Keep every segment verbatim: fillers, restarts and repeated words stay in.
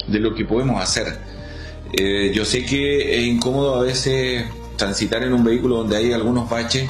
de lo que podemos hacer. Eh, yo sé que es incómodo a veces transitar en un vehículo donde hay algunos baches,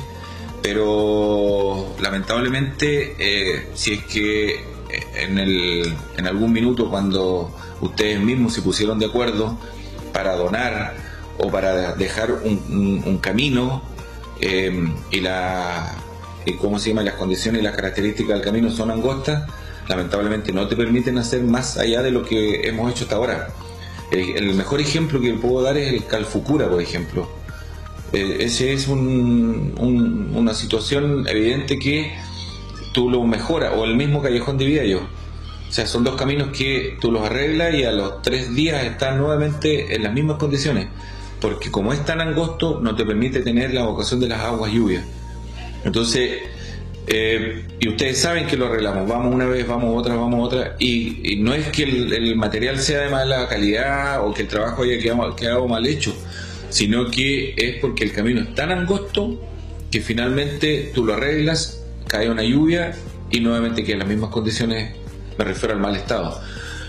pero lamentablemente eh, si es que en, el, en algún minuto, cuando ustedes mismos se pusieron de acuerdo para donar o para dejar un, un, un camino eh, y la y cómo se llama, las condiciones y las características del camino son angostas, lamentablemente no te permiten hacer más allá de lo que hemos hecho hasta ahora. El, el mejor ejemplo que puedo dar es el Calfucura, por ejemplo. Eh, ese es un, un, una situación evidente que tú lo mejoras, o el mismo Callejón de Viallo. O sea, son dos caminos que tú los arreglas y a los tres días están nuevamente en las mismas condiciones, porque como es tan angosto no te permite tener la evacuación de las aguas lluvias. Entonces, eh, y ustedes saben que lo arreglamos, vamos una vez, vamos otra, vamos otra, y, y no es que el, el material sea de mala calidad o que el trabajo haya quedado, quedado mal hecho, sino que es porque el camino es tan angosto que finalmente tú lo arreglas, cae una lluvia y nuevamente quedan las mismas condiciones, me refiero al mal estado.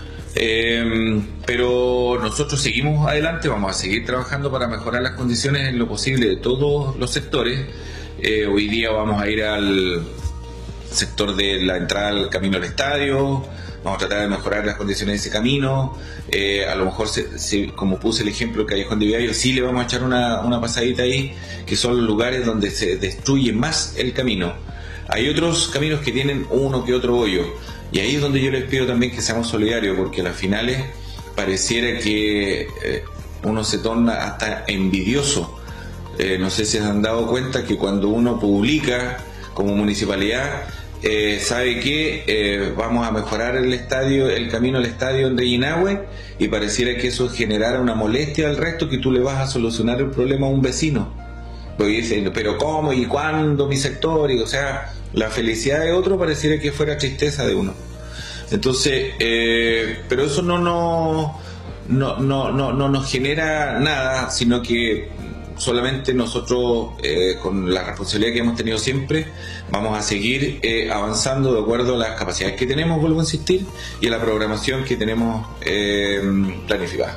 Eh, pero nosotros seguimos adelante, vamos a seguir trabajando para mejorar las condiciones en lo posible de todos los sectores. Eh, hoy día vamos a ir al sector de la entrada al camino al estadio, vamos a tratar de mejorar las condiciones de ese camino. Eh, a lo mejor, se, se, como puse el ejemplo del Callejón de Viallo, sí le vamos a echar una, una pasadita ahí, que son los lugares donde se destruye más el camino. Hay otros caminos que tienen uno que otro hoyo, y ahí es donde yo les pido también que seamos solidarios, porque a las finales pareciera que eh, uno se torna hasta envidioso. Eh, no sé si se han dado cuenta que cuando uno publica como municipalidad, eh, sabe que eh, vamos a mejorar el estadio, el camino al estadio en Reñinahue, y pareciera que eso generara una molestia al resto, que tú le vas a solucionar el problema a un vecino. Porque dicen, pero ¿cómo y cuándo mi sector? Y, o sea, la felicidad de otro pareciera que fuera tristeza de uno. Entonces, eh, pero eso no, no, no, no, no, no nos genera nada, sino que solamente nosotros, eh, con la responsabilidad que hemos tenido siempre, vamos a seguir eh, avanzando de acuerdo a las capacidades que tenemos, vuelvo a insistir, y a la programación que tenemos eh, planificada.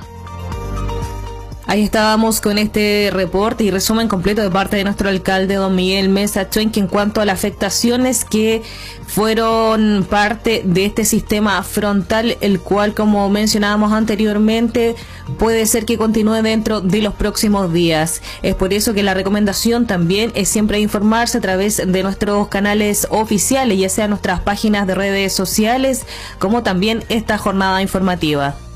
Ahí estábamos con este reporte y resumen completo de parte de nuestro alcalde, don Miguel Mesa Chuenque, en cuanto a las afectaciones que fueron parte de este sistema frontal, el cual, como mencionábamos anteriormente, puede ser que continúe dentro de los próximos días. Es por eso que la recomendación también es siempre informarse a través de nuestros canales oficiales, ya sea nuestras páginas de redes sociales, como también esta jornada informativa.